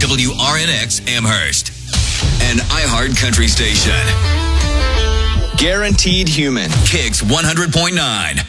WRNX Amherst, an iHeart country station. Guaranteed Human. Kicks 100.9.